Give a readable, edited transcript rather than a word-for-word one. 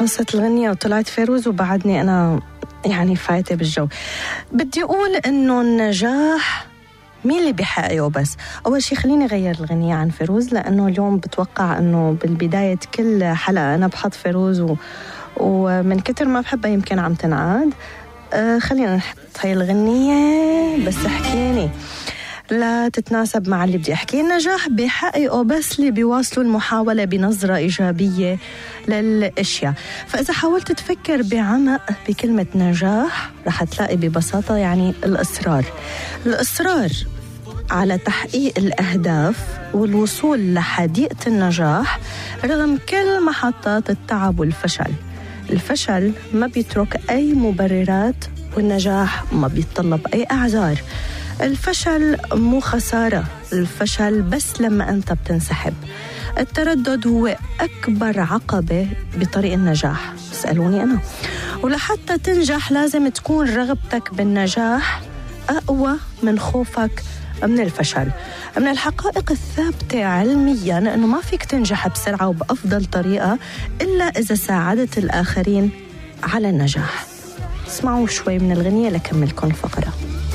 خلصت الغنية وطلعت فيروز وبعدني أنا يعني فايتة بالجو. بدي أقول إنه النجاح مين اللي بيحققه؟ بس أول شيء خليني أغير الغنية عن فيروز، لأنه اليوم بتوقع أنه بالبداية كل حلقة أنا بحط فيروز ومن كتر ما بحبها يمكن عم تنعاد. خلينا نحط هاي الغنية بس احكيني لا تتناسب مع اللي بدي أحكي. النجاح بيحققه بس اللي بيواصلوا المحاولة بنظرة إيجابية للأشياء. فإذا حاولت تفكر بعمق بكلمة نجاح رح تلاقي ببساطة يعني الإصرار على تحقيق الأهداف والوصول لحديقة النجاح رغم كل محطات التعب والفشل. الفشل ما بيترك أي مبررات والنجاح ما بيتطلب أي أعذار. الفشل مو خسارة، الفشل بس لما أنت بتنسحب. التردد هو أكبر عقبة بطريق النجاح، اسألوني أنا. ولحتى تنجح لازم تكون رغبتك بالنجاح أقوى من خوفك من الفشل. من الحقائق الثابتة علمياً أنه ما فيك تنجح بسرعة وبأفضل طريقة إلا إذا ساعدت الآخرين على النجاح. اسمعوا شوي من الغنية لكملكم الفقرة.